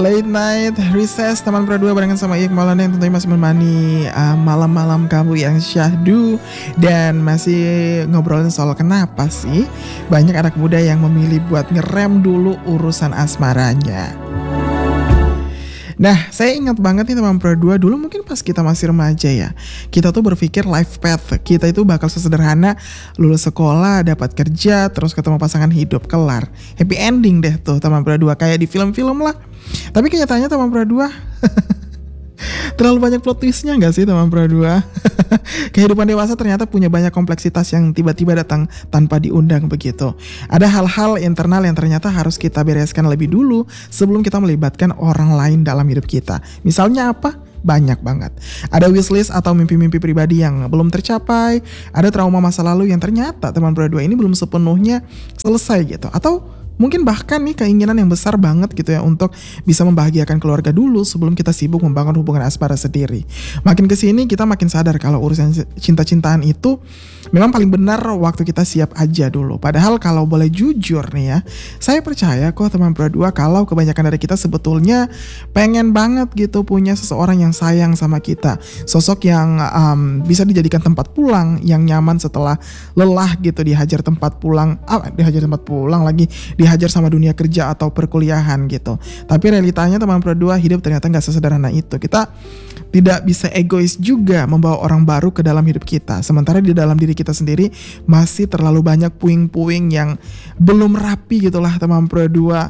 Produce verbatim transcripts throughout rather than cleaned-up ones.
Late Night Recess teman Pro dua barengan sama Iqbal Maulana yang tentunya masih menemani uh, malam-malam kamu yang syahdu. Dan masih ngobrolin soal kenapa sih banyak anak muda yang memilih buat ngerem dulu urusan asmaranya. Nah, saya ingat banget nih teman Pro dua, dulu mungkin pas kita masih remaja ya, kita tuh berpikir life path kita itu bakal sesederhana lulus sekolah, dapat kerja, terus ketemu pasangan hidup, kelar. Happy ending deh tuh teman Pro dua, kayak di film-film lah. Tapi kenyataannya teman Pro dua terlalu banyak plot twistnya gak sih teman Pro dua? Kehidupan dewasa ternyata punya banyak kompleksitas yang tiba-tiba datang tanpa diundang begitu. Ada hal-hal internal yang ternyata harus kita bereskan lebih dulu sebelum kita melibatkan orang lain dalam hidup kita. Misalnya apa? Banyak banget. Ada wishlist atau mimpi-mimpi pribadi yang belum tercapai. Ada trauma masa lalu yang ternyata teman Pro dua ini belum sepenuhnya selesai gitu. Atau mungkin bahkan nih keinginan yang besar banget gitu ya untuk bisa membahagiakan keluarga dulu sebelum kita sibuk membangun hubungan asmara sendiri. Makin kesini kita makin sadar kalau urusan cinta-cintaan itu memang paling benar waktu kita siap aja dulu. Padahal kalau boleh jujur nih ya, saya percaya kok teman Pro dua kalau kebanyakan dari kita sebetulnya pengen banget gitu punya seseorang yang sayang sama kita. Sosok yang um, bisa dijadikan tempat pulang, yang nyaman setelah lelah gitu dihajar tempat pulang, ah, dihajar tempat pulang lagi, dihajar sama dunia kerja atau perkuliahan gitu. Tapi realitanya teman Pro dua, hidup ternyata gak sesederhana itu. Kita tidak bisa egois juga membawa orang baru ke dalam hidup kita, sementara di dalam diri kita sendiri masih terlalu banyak puing-puing yang belum rapi gitulah teman Pro dua.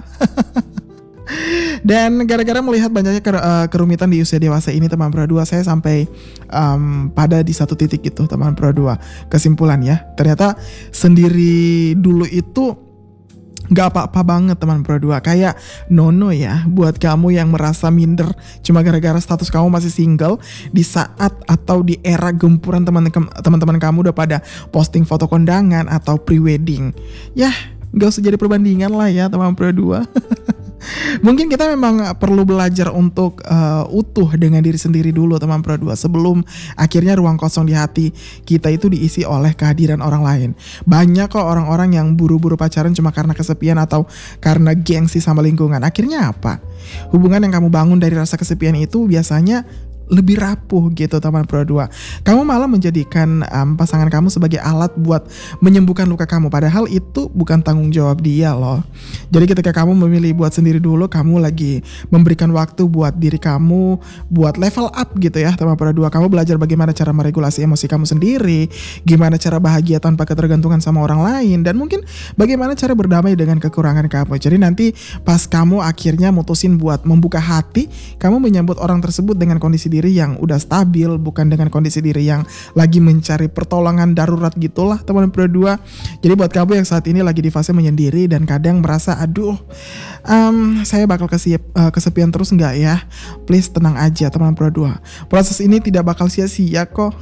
Dan gara-gara melihat banyaknya kerumitan di usia dewasa ini teman Pro dua, saya sampai um, pada di satu titik gitu teman Pro dua. Kesimpulan ya, ternyata sendiri dulu itu gak apa-apa banget teman Pro dua. Kayak nono ya buat kamu yang merasa minder cuma gara-gara status kamu masih single di saat atau di era gempuran teman-teman kamu udah pada posting foto kondangan atau pre-wedding. Yah, gak usah jadi perbandingan lah ya teman Pro dua. Mungkin kita memang perlu belajar untuk uh, utuh dengan diri sendiri dulu teman Pro dua, sebelum akhirnya ruang kosong di hati kita itu diisi oleh kehadiran orang lain. Banyak kok orang-orang yang buru-buru pacaran cuma karena kesepian atau karena gengsi sama lingkungan. Akhirnya apa? Hubungan yang kamu bangun dari rasa kesepian itu biasanya lebih rapuh gitu teman Pro dua. Kamu malah menjadikan um, pasangan kamu sebagai alat buat menyembuhkan luka kamu, padahal itu bukan tanggung jawab dia loh. Jadi ketika kamu memilih buat sendiri dulu, kamu lagi memberikan waktu buat diri kamu, buat level up gitu ya teman Pro dua. Kamu belajar bagaimana cara meregulasi emosi kamu sendiri, gimana cara bahagia tanpa ketergantungan sama orang lain, dan mungkin bagaimana cara berdamai dengan kekurangan kamu. Jadi nanti pas kamu akhirnya mutusin buat membuka hati, kamu menyambut orang tersebut dengan kondisi diri yang udah stabil, bukan dengan kondisi diri yang lagi mencari pertolongan darurat gitulah teman Pro dua. Jadi buat kamu yang saat ini lagi di fase menyendiri dan kadang merasa aduh um, saya bakal kesiap, uh, kesepian terus nggak ya, please tenang aja teman Pro dua, proses ini tidak bakal sia-sia kok.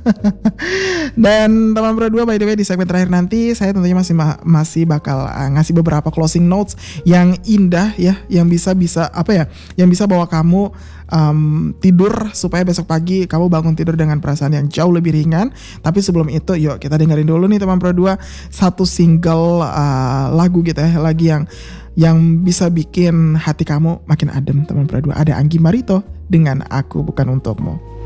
Dan teman Pro dua, by the way, di segmen terakhir nanti saya tentunya masih masih bakal uh, ngasih beberapa closing notes yang indah ya, yang bisa bisa apa ya, yang bisa bawa kamu Um, tidur supaya besok pagi kamu bangun tidur dengan perasaan yang jauh lebih ringan. Tapi sebelum itu yuk kita dengerin dulu nih teman Pro dua satu single uh, lagu gitu ya, lagi yang yang bisa bikin hati kamu makin adem teman Pro dua. Ada Anggi Marito dengan Aku Bukan Untukmu.